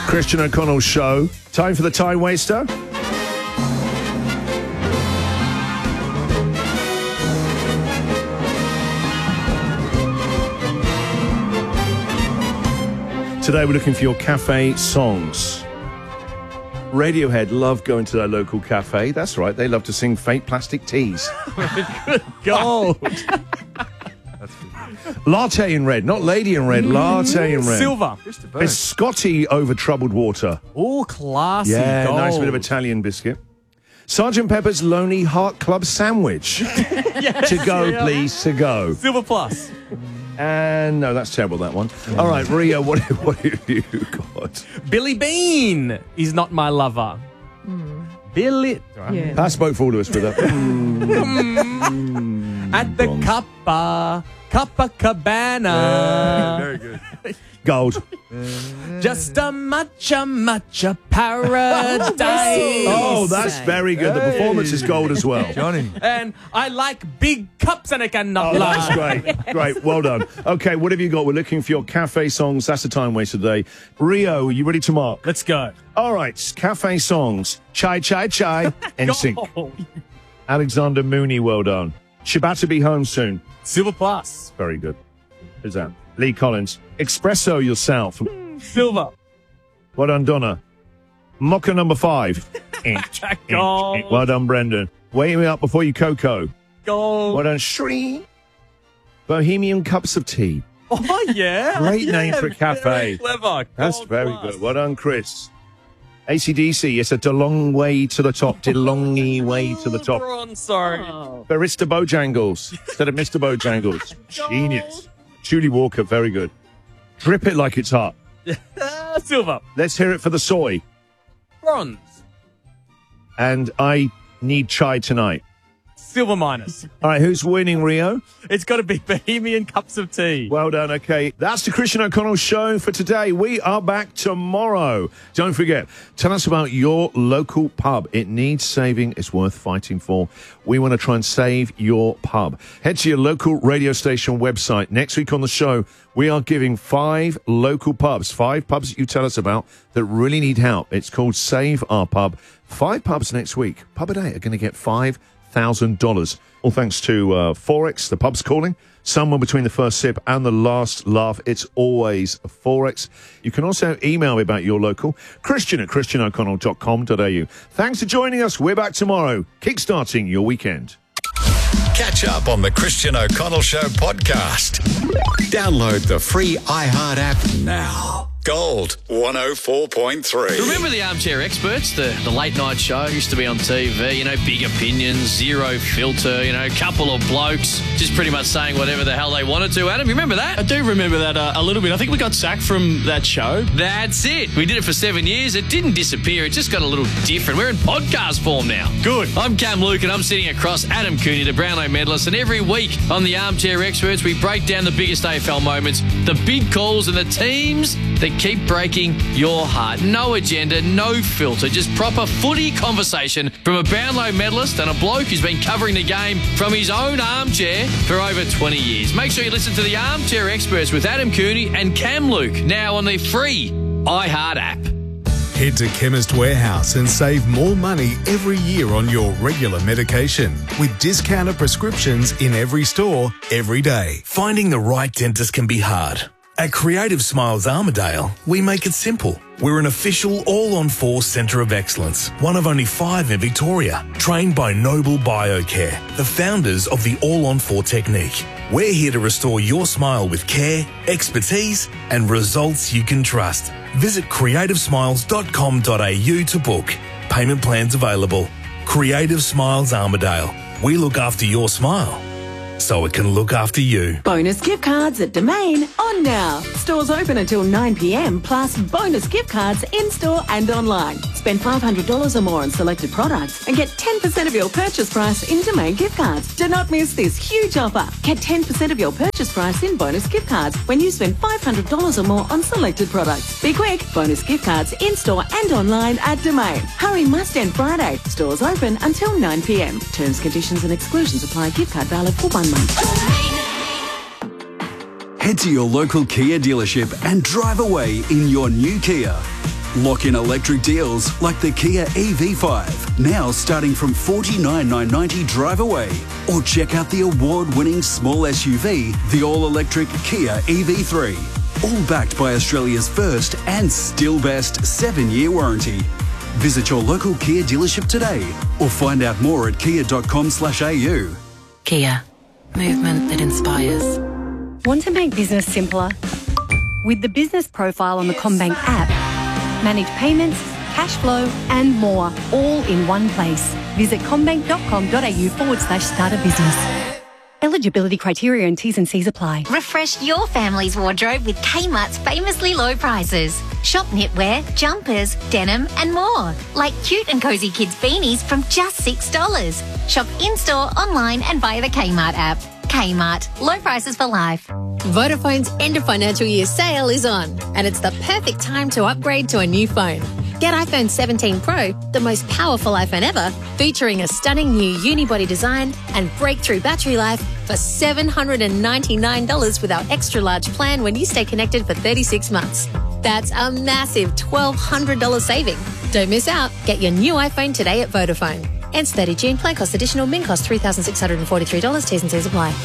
Christian O'Connell Show. Time for the Time Waster. Today we're looking for your cafe songs. Radiohead love going to their local cafe. That's right, they love to sing Fake Plastic Teas. Good God. Latte in red, not lady in red, latte in red. Silver. It's Scotty over troubled water. Oh, classy. Yeah, gold. nice bit of Italian biscuit. Sergeant Pepper's Lonely Heart Club Sandwich. Yes, To go, yeah. please, to go. Silver plus. And no, that's terrible, that one. All right, Rio, what have you got? Billy Bean is not my lover. Billy. Yeah. I spoke for all of us with that. At the Copacabana. Very good. Gold. Just a matcha paradise. Oh, that's very good. The performance is gold as well. Johnny. And I like big cups and I cannot Oh, lie. that's great. Great. Well done. Okay, what have you got? We're looking for your cafe songs. That's the time waster today. Rio, are you ready to mark? Let's go. All right, cafe songs. Chai, chai, chai. NSYNC. Go. Alexander Mooney, well done. She about to be home soon. Silver plus. Very good. Who's that? Lee Collins. Espresso yourself. Silver. Well done, Donna. Mocha number 5. Gold. Well done, Brendan. Wake me up before you cocoa. Gold. Well done, Shree. Bohemian Cups of Tea. Oh, yeah. Great name for a cafe. Very clever. That's Gold very plus. good. Well done, Chris. AC/DC, it's a long way to the top. Delongy way to the top. Bronze, sorry. Barista Bojangles instead of Mr. Bojangles. Genius. Julie Walker, very good. Drip it like it's hot. Silver. Let's hear it for the soy. Bronze. And I need chai tonight. Silver minus. All right, who's winning, Rio? It's got to be Bohemian Cups of Tea. Well done, okay. That's the Christian O'Connell Show for today. We are back tomorrow. Don't forget, tell us about your local pub. It needs saving. It's worth fighting for. We want to try and save your pub. Head to your local radio station website. Next week on the show, we are giving 5 local pubs, 5 pubs that you tell us about that really need help. It's called Save Our Pub. 5 pubs next week. Pub a day are going to get $5,000. All thanks to Forex, the pub's calling. Somewhere between the first sip and the last laugh, it's always Forex. You can also email me about your local, christian@christianoconnell.com.au. Thanks for joining us. We're back tomorrow, kickstarting your weekend. Catch up on the Christian O'Connell Show podcast. Download the free iHeart app now. Gold 104.3. Remember the Armchair Experts, the late night show used to be on TV, you know, big opinions, zero filter, you know, couple of blokes just pretty much saying whatever the hell they wanted to. Adam, you remember that? I do remember that a little bit. I think we got sacked from that show. That's it. We did it for 7 years. It didn't disappear. It just got a little different. We're in podcast form now. Good. I'm Cam Luke and I'm sitting across Adam Cooney, the Brownlow medalist, and every week on the Armchair Experts, we break down the biggest AFL moments, the big calls and the teams that keep breaking your heart. No agenda, no filter, just proper footy conversation from a Brownlow medalist and a bloke who's been covering the game from his own armchair for over 20 years. Make sure you listen to the Armchair Experts with Adam Cooney and Cam Luke now on the free iHeart app. Head to Chemist Warehouse and save more money every year on your regular medication with discounted prescriptions in every store, every day. Finding the right dentist can be hard. At Creative Smiles Armidale, we make it simple. We're an official all-on-4 centre of excellence, one of only 5 in Victoria, trained by Noble Biocare, the founders of the all-on-4 technique. We're here to restore your smile with care, expertise, and results you can trust. Visit creativesmiles.com.au to book. Payment plans available. Creative Smiles Armidale. We look after your smile, so it can look after you. Bonus gift cards at Domain on now. Stores open until 9 p.m, plus bonus gift cards in-store and online. Spend $500 or more on selected products and get 10% of your purchase price in Domain gift cards. Do not miss this huge offer. Get 10% of your purchase price in bonus gift cards when you spend $500 or more on selected products. Be quick. Bonus gift cards in-store and online at Domain. Hurry must end Friday. Stores open until 9 p.m. Terms, conditions and exclusions apply. Gift card valid for 1 month. Head to your local Kia dealership and drive away in your new Kia. Lock in electric deals like the Kia EV5, now starting from $49,990 drive away. Or check out the award-winning small SUV, the all-electric Kia EV3. All backed by Australia's first and still best 7-year warranty. Visit your local Kia dealership today or find out more at kia.com/au. Kia. Movement that inspires. Want to make business simpler? With the business profile on the CommBank app, manage payments, cash flow and more, all in one place. Visit commbank.com.au/start a business. Eligibility criteria and T's and C's apply. Refresh your family's wardrobe with Kmart's famously low prices. Shop knitwear, jumpers, denim and more. Like cute and cosy kids beanies from just $6. Shop in-store, online and via the Kmart app. Kmart. Low prices for life. Vodafone's end of financial year sale is on, and it's the perfect time to upgrade to a new phone. Get iPhone 17 Pro, the most powerful iPhone ever, featuring a stunning new unibody design and breakthrough battery life for $799 with our extra large plan when you stay connected for 36 months. That's a massive $1,200 saving. Don't miss out. Get your new iPhone today at Vodafone. Ends 30 June. Plan cost additional. Min cost $3,643. T's and C's apply.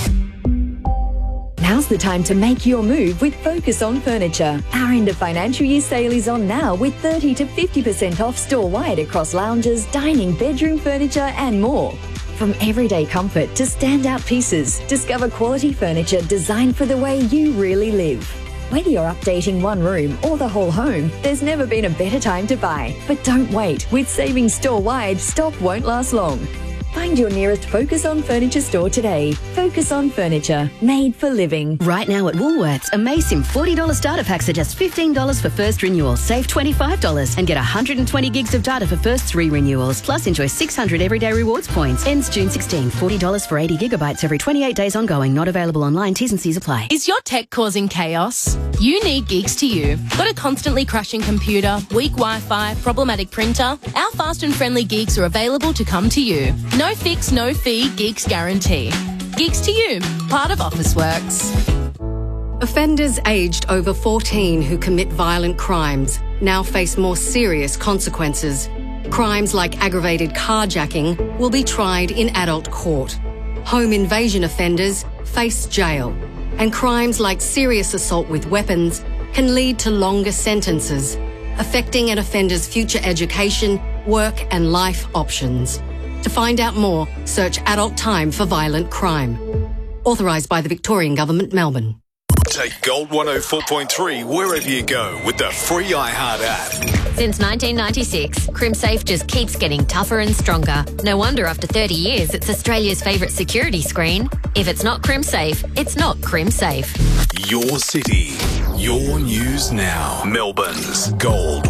Now's the time to make your move with Focus on Furniture. Our end of financial year sale is on now with 30 to 50% off store-wide across lounges, dining, bedroom furniture and more. From everyday comfort to standout pieces, discover quality furniture designed for the way you really live. Whether you're updating one room or the whole home, there's never been a better time to buy. But don't wait. With savings store-wide, stock won't last long. Find your nearest Focus on Furniture store today. Focus on Furniture, made for living. Right now at Woolworths, Amaysim $40 starter packs are just $15 for first renewal. Save $25 and get 120 gigs of data for first 3 renewals. Plus enjoy 600 everyday rewards points. Ends June 16. $40 for 80 gigabytes every 28 days ongoing. Not available online. T's and C's apply. Is your tech causing chaos? You need Geeks to You. Got a constantly crashing computer, weak Wi-Fi, problematic printer? Our fast and friendly Geeks are available to come to you. No fix, no fee, Geeks guarantee. Geeks to You, part of Officeworks. Offenders aged over 14 who commit violent crimes now face more serious consequences. Crimes like aggravated carjacking will be tried in adult court. Home invasion offenders face jail. And crimes like serious assault with weapons can lead to longer sentences, affecting an offender's future education, work and life options. To find out more, search Adult Time for Violent Crime. Authorised by the Victorian Government, Melbourne. Take Gold 104.3 wherever you go with the free iHeart app. Since 1996, CrimSafe just keeps getting tougher and stronger. No wonder after 30 years, it's Australia's favourite security screen. If it's not CrimSafe, it's not CrimSafe. Your city, your news now. Melbourne's Gold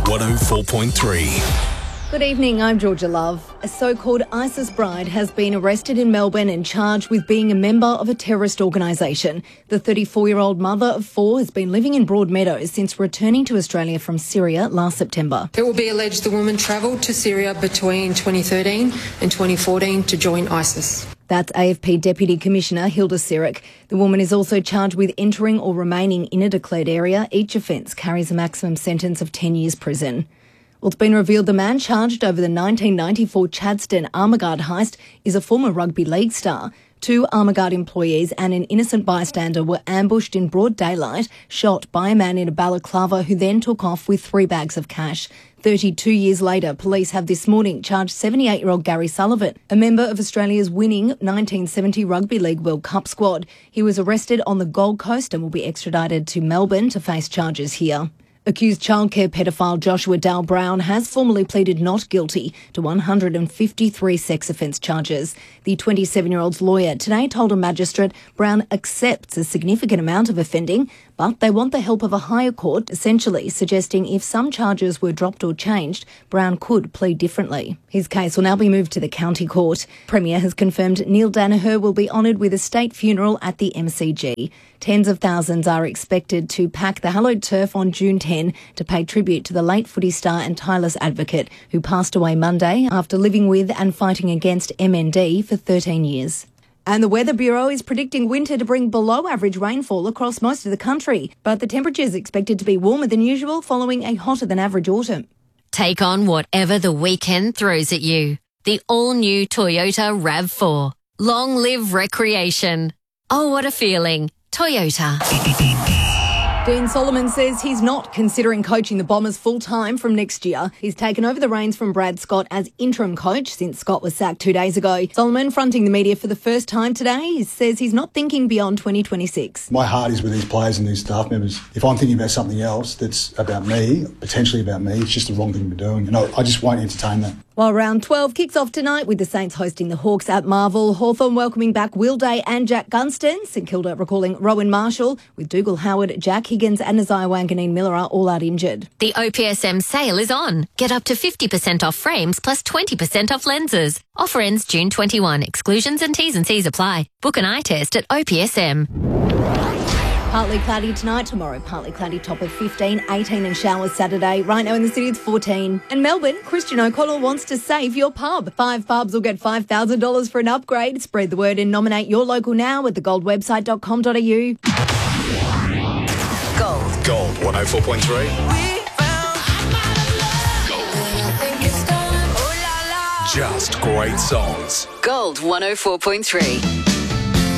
104.3. Good evening, I'm Georgia Love. A so-called ISIS bride has been arrested in Melbourne and charged with being a member of a terrorist organisation. The 34-year-old mother of 4 has been living in Broadmeadows since returning to Australia from Syria last September. It will be alleged the woman travelled to Syria between 2013 and 2014 to join ISIS. That's AFP Deputy Commissioner Hilda Sirik. The woman is also charged with entering or remaining in a declared area. Each offence carries a maximum sentence of 10 years prison. Well, it's been revealed the man charged over the 1994 Chadstone Armaguard heist is a former rugby league star. 2 Armaguard employees and an innocent bystander were ambushed in broad daylight, shot by a man in a balaclava who then took off with 3 bags of cash. 32 years later, police have this morning charged 78-year-old Gary Sullivan, a member of Australia's winning 1970 Rugby League World Cup squad. He was arrested on the Gold Coast and will be extradited to Melbourne to face charges here. Accused childcare pedophile Joshua Dale Brown has formally pleaded not guilty to 153 sex offence charges. The 27-year-old's lawyer today told a magistrate Brown accepts a significant amount of offending, but they want the help of a higher court, essentially suggesting if some charges were dropped or changed, Brown could plead differently. His case will now be moved to the county court. Premier has confirmed Neil Danaher will be honoured with a state funeral at the MCG. Tens of thousands are expected to pack the hallowed turf on June 10 to pay tribute to the late footy star and tireless advocate who passed away Monday after living with and fighting against MND for 13 years. And the Weather Bureau is predicting winter to bring below average rainfall across most of the country, but the temperature is expected to be warmer than usual following a hotter than average autumn. Take on whatever the weekend throws at you. The all-new Toyota RAV4. Long live recreation. Oh, what a feeling. Toyota. Dean Solomon says he's not considering coaching the Bombers full-time from next year. He's taken over the reins from Brad Scott as interim coach since Scott was sacked 2 days ago. Solomon, fronting the media for the first time today, says he's not thinking beyond 2026. My heart is with these players and these staff members. If I'm thinking about something else that's about me, potentially about me, it's just the wrong thing to be doing. And I just won't entertain that. While round 12 kicks off tonight with the Saints hosting the Hawks at Marvel, Hawthorn welcoming back Will Day and Jack Gunston, St Kilda recalling Rowan Marshall, with Dougal Howard, Jack Higgins and Isaiah Wanganeen Miller are all out injured. The OPSM sale is on. Get up to 50% off frames plus 20% off lenses. Offer ends June 21. Exclusions and T's and C's apply. Book an eye test at OPSM. Partly cloudy tonight, tomorrow partly cloudy, top of 15, 18 and showers Saturday. Right now in the city it's 14. And Melbourne, Christian O'Connell wants to save your pub. 5 pubs will get $5,000 for an upgrade. Spread the word and nominate your local now at thegoldwebsite.com.au. Gold 104.3. Just great songs. Gold 104.3.